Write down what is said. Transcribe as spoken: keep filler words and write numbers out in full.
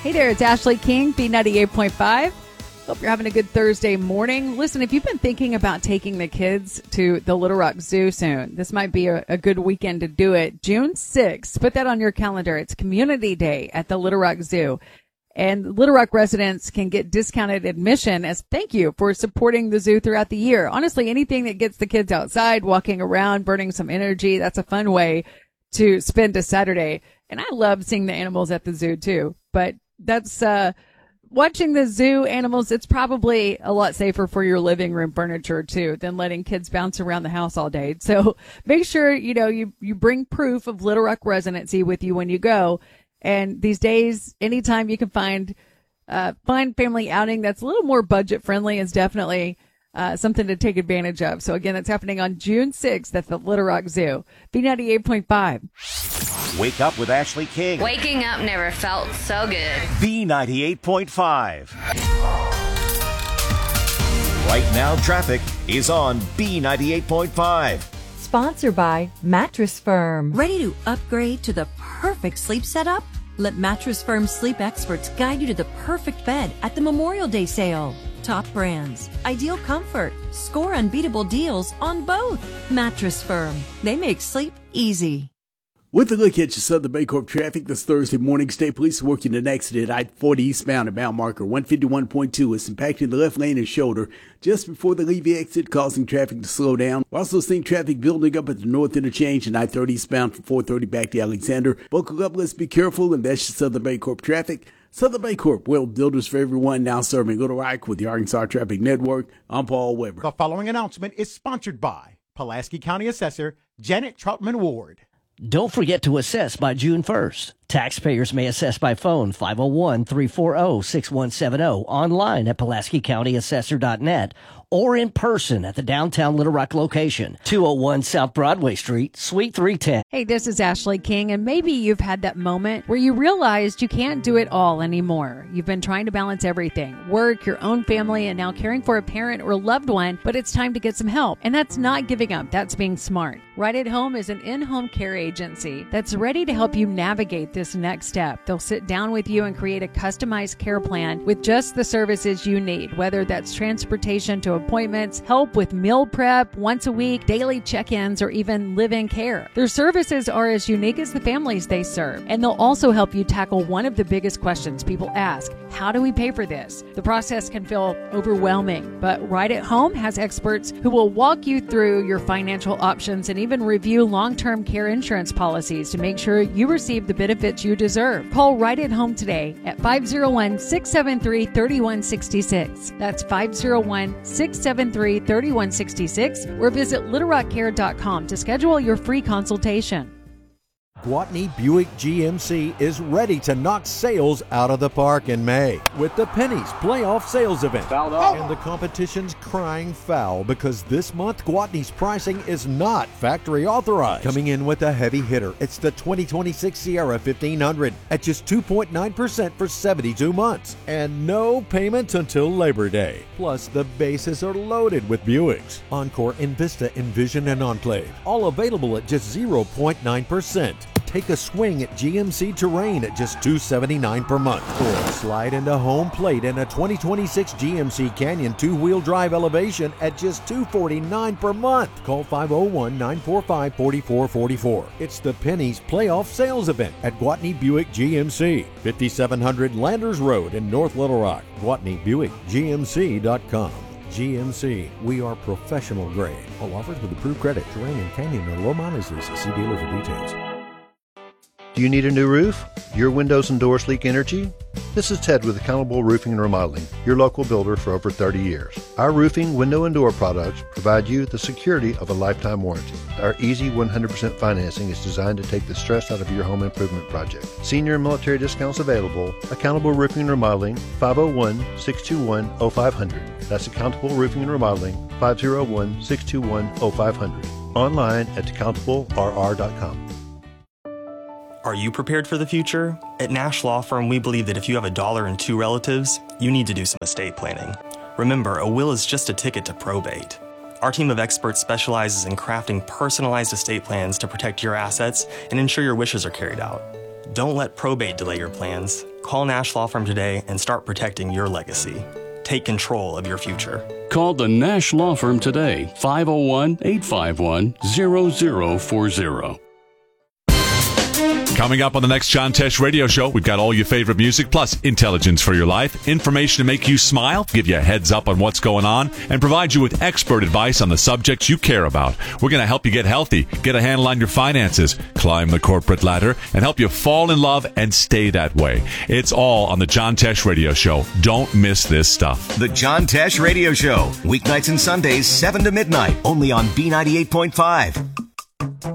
Hey there, it's Ashley King, B ninety-eight point five. Hope you're having a good Thursday morning. Listen, if you've been thinking about taking the kids to the Little Rock Zoo soon, this might be a, a good weekend to do it. June sixth, put that on your calendar. It's Community Day at the Little Rock Zoo. And Little Rock residents can get discounted admission as thank you for supporting the zoo throughout the year. Honestly, anything that gets the kids outside, walking around, burning some energy, that's a fun way to spend a Saturday. And I love seeing the animals at the zoo too. But that's uh watching the zoo animals, it's probably a lot safer for your living room furniture too than letting kids bounce around the house all day. So make sure, you know, you, you bring proof of Little Rock residency with you when you go. And these days, anytime you can find uh fun family outing that's a little more budget friendly is definitely uh something to take advantage of. So again, that's happening on June sixth at the Little Rock Zoo. B ninety-eight point five. Wake up with Ashley King. Waking up never felt so good. B ninety-eight point five. Right now, traffic is on B ninety-eight point five. Sponsored by Mattress Firm. Ready to upgrade to the perfect sleep setup? Let Mattress Firm sleep experts guide you to the perfect bed at the Memorial Day sale. Top brands, ideal comfort, score unbeatable deals on both. Mattress Firm. They make sleep easy. With a look at your Southern Baycorp traffic this Thursday morning, State Police working an accident at I forty eastbound at mile marker one fifty-one point two. It's impacting the left lane and shoulder just before the Levy exit, causing traffic to slow down. We're also seeing traffic building up at the north interchange and I thirty eastbound from four thirty back to Alexander. Buckle up, let's be careful, and that's your Southern Baycorp traffic. Southern Baycorp, well, builders for everyone, now serving Little Rock with the Arkansas Traffic Network. I'm Paul Weber. The following announcement is sponsored by Pulaski County Assessor Janet Troutman Ward. Don't forget to assess by June first. Taxpayers may assess by phone five oh one, three four oh, six one seven oh, online at Pulaski County Assessor dot net, or in person at the downtown Little Rock location, two oh one South Broadway Street, Suite three ten. Hey, this is Ashley King, and maybe you've had that moment where you realized you can't do it all anymore. You've been trying to balance everything, work, your own family, and now caring for a parent or loved one, but it's time to get some help. And that's not giving up, that's being smart. Right at Home is an in-home care agency that's ready to help you navigate this next step. They'll sit down with you and create a customized care plan with just the services you need, whether that's transportation to appointments, help with meal prep once a week, daily check-ins, or even live-in care. Their services are as unique as the families they serve, and they'll also help you tackle one of the biggest questions people ask: how do we pay for this? The process can feel overwhelming, but Right at Home has experts who will walk you through your financial options and even review long-term care insurance policies to make sure you receive the benefits you deserve. Call Right at Home today at five oh one, six seven three, three one six six. That's five oh one, six seven three, three one six six, or visit little rock care dot com to schedule your free consultation. Gwatney Buick G M C is ready to knock sales out of the park in May with the Pennies Playoff Sales Event. And the competition's crying foul because this month Gwatney's pricing is not factory authorized. Coming in with a heavy hitter, it's the twenty twenty-six Sierra fifteen hundred at just two point nine percent for seventy-two months and no payments until Labor Day. Plus, the bases are loaded with Buicks. Encore, Envista, Envision, and Enclave, all available at just zero point nine percent. Take a swing at G M C Terrain at just two hundred seventy-nine dollars per month. Or slide into home plate in a twenty twenty-six G M C Canyon two-wheel drive Elevation at just two hundred forty-nine dollars per month. Call five oh one, nine four five, four four four four. It's the Pennies Playoff Sales Event at Gwatney Buick G M C, fifty-seven hundred Landers Road in North Little Rock. Gwatney Buick G M C dot com. G M C, we are professional grade. All offers with approved credit. Terrain and Canyon are low mileage leases. See dealer for details. Do you need a new roof? Your windows and doors leak energy? This is Ted with Accountable Roofing and Remodeling, your local builder for over thirty years. Our roofing, window, and door products provide you the security of a lifetime warranty. Our easy one hundred percent financing is designed to take the stress out of your home improvement project. Senior and military discounts available. Accountable Roofing and Remodeling, five oh one, six two one, oh five hundred. That's Accountable Roofing and Remodeling, five oh one, six two one, oh five hundred. Online at accountable r r dot com. Are you prepared for the future? At Nash Law Firm, we believe that if you have a dollar and two relatives, you need to do some estate planning. Remember, a will is just a ticket to probate. Our team of experts specializes in crafting personalized estate plans to protect your assets and ensure your wishes are carried out. Don't let probate delay your plans. Call Nash Law Firm today and start protecting your legacy. Take control of your future. Call the Nash Law Firm today, five oh one, eight five one, zero zero four zero. Coming up on the next John Tesh Radio Show, we've got all your favorite music, plus intelligence for your life, information to make you smile, give you a heads up on what's going on, and provide you with expert advice on the subjects you care about. We're going to help you get healthy, get a handle on your finances, climb the corporate ladder, and help you fall in love and stay that way. It's all on the John Tesh Radio Show. Don't miss this stuff. The John Tesh Radio Show, weeknights and Sundays, seven to midnight, only on B ninety-eight point five.